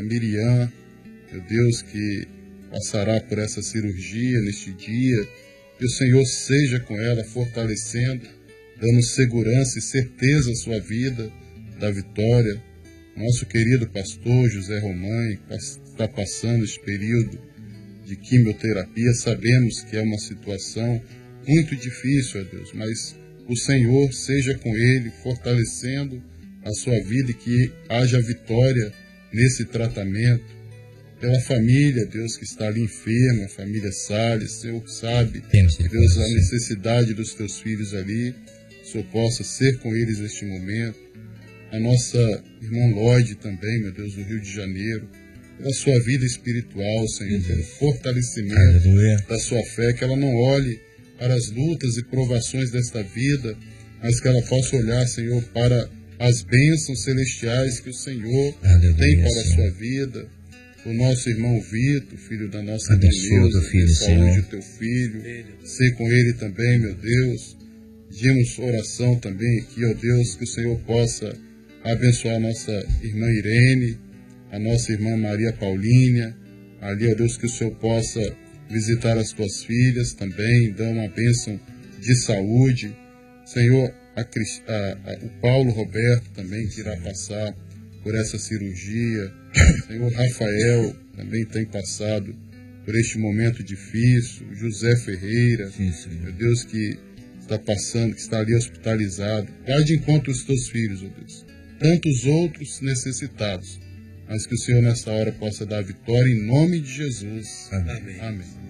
Miriam, meu Deus, que passará por essa cirurgia neste dia, que o Senhor seja com ela, fortalecendo, dando segurança e certeza à sua vida, da vitória. Nosso querido pastor José Romães, que está passando este período de quimioterapia, sabemos que é uma situação muito difícil, ó Deus, mas o Senhor seja com ele, fortalecendo a sua vida e que haja vitória nesse tratamento. Pela família, Deus, que está ali enferma, a família Salles, o Senhor sabe, Deus, a necessidade dos teus filhos ali, o Senhor possa ser com eles neste momento. A nossa irmã Lloyd também, meu Deus, do Rio de Janeiro, pela sua vida espiritual, Senhor, pelo fortalecimento da sua fé, que ela não olhe para as lutas e provações desta vida, mas que ela possa olhar, Senhor, para as bênçãos celestiais que o Senhor tem para a sua vida. O nosso irmão Vitor, filho da nossa irmã Neuza, saúde o teu filho, ser com ele também, meu Deus. Pedimos oração também aqui, ó Deus, que o Senhor possa abençoar a nossa irmã Irene, a nossa irmã Maria Paulínia, ali, ó Deus, que o Senhor possa visitar as tuas filhas também, dar uma bênção de saúde. Senhor, o Paulo Roberto também, que irá passar por essa cirurgia. Senhor, Rafael também tem passado por este momento difícil. José Ferreira, meu Deus, que está passando, que está ali hospitalizado. Vai de encontro os teus filhos, ó Deus. Tantos outros necessitados, mas que o Senhor nessa hora possa dar vitória em nome de Jesus. Amém. Amém.